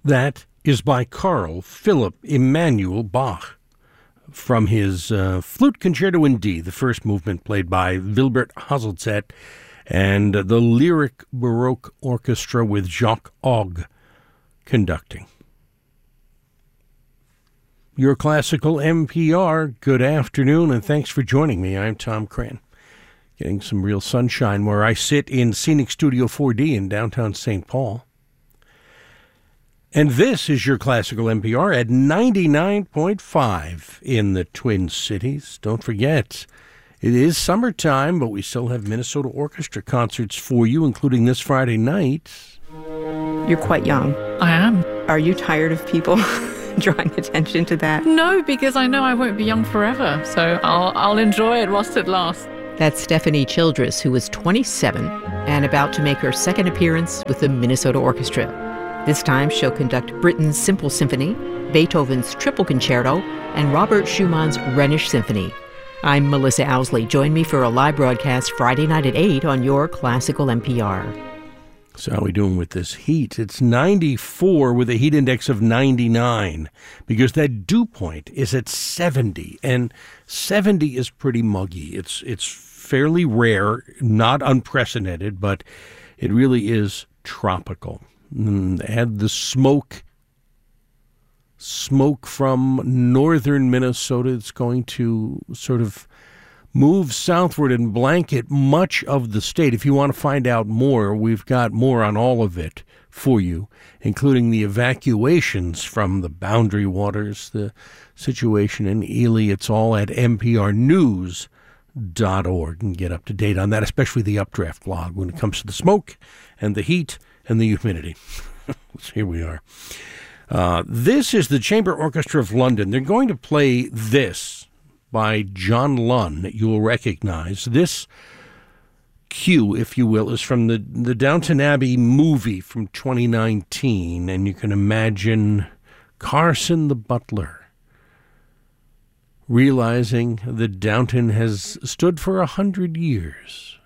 That is by Carl Philipp Emanuel Bach from his Flute Concerto in D, the first movement played by Wilbert Haselzet and the Lyric Baroque Orchestra with Jacques Ogg conducting. Your Classical NPR, good afternoon, and thanks for joining me. I'm Tom Cran, getting some real sunshine where I sit in Scenic Studio 4D in downtown St. Paul. And this is your Classical NPR at 99.5 in the Twin Cities. Don't forget, it is summertime, but we still have Minnesota Orchestra concerts for you, including this Friday night. You're quite young. I am. Are you tired of people drawing attention to that? No, because I know I won't be young forever, so I'll enjoy it whilst it lasts. That's Stephanie Childress, who is 27 and about to make her second appearance with the Minnesota Orchestra. This time, she'll conduct Britten's Simple Symphony, Beethoven's Triple Concerto, and Robert Schumann's Rhenish Symphony. I'm Melissa Owsley. Join me for a live broadcast Friday night at 8 on your Classical NPR. So how are we doing with this heat? It's 94 with a heat index of 99 because that dew point is at 70, and 70 is pretty muggy. It's fairly rare, not unprecedented, but it really is tropical. They had the smoke from northern Minnesota. It's going to sort of move southward and blanket much of the state. If you want to find out more, we've got more on all of it for you, including the evacuations from the Boundary Waters, the situation in Ely. It's all at nprnews.org, and get up to date on that, especially the Updraft blog when it comes to the smoke and the heat and the humidity. So here we are. This is the Chamber Orchestra of London. They're going to play this by John Lunn that you will recognize. This cue, if you will, is from the Downton Abbey movie from 2019, and you can imagine Carson the butler realizing that Downton has stood for 100 years.